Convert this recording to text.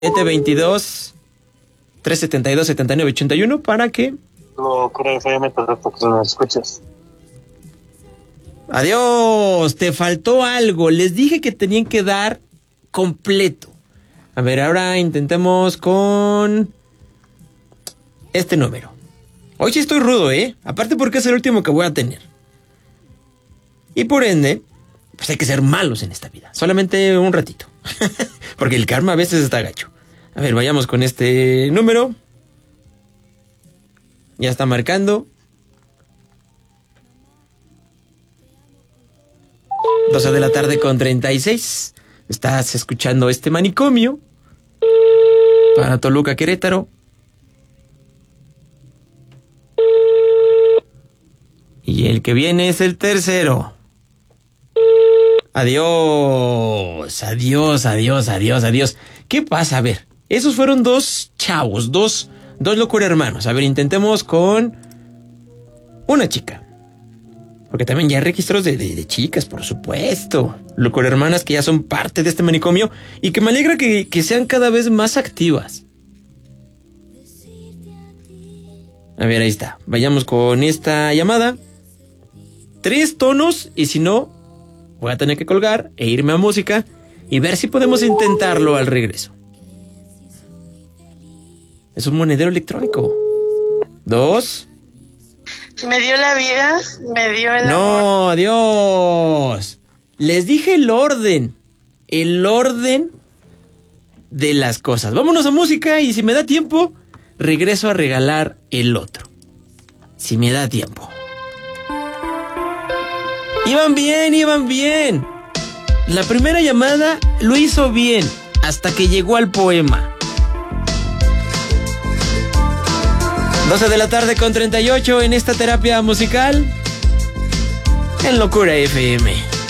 722 372 7981 para que Locura FM, perfecto, que nos escuches. Adiós, te faltó algo. Les dije que tenían que dar completo. A ver, ahora intentemos con este número. Hoy sí estoy rudo, aparte porque es el último que voy a tener. Y por ende, pues hay que ser malos en esta vida. Solamente un ratito. Porque el karma a veces está gacho. A ver, vayamos con este número. Ya está marcando. 12 de la tarde con 36. Estás escuchando este manicomio para Toluca, Querétaro. Y el que viene es el tercero. Adiós, adiós, adiós, adiós, adiós. ¿Qué pasa? A ver, esos fueron dos chavos, dos locura hermanos. A ver, intentemos con una chica. Porque también ya hay registros de chicas, por supuesto. Locura hermanas que ya son parte de este manicomio y que me alegra que sean cada vez más activas. A ver, ahí está. Vayamos con esta llamada. 3 tonos y si no, voy a tener que colgar e irme a música y ver si podemos intentarlo al regreso. Es un monedero electrónico. 2. Me dio la vida, me dio el No, amor. adiós. Les dije el orden de las cosas. Vámonos a música y si me da tiempo, regreso a regalar el otro. Si me da tiempo. Iban bien. La primera llamada lo hizo bien hasta que llegó al poema. 12 de la tarde con 38 en esta terapia musical en Locura FM.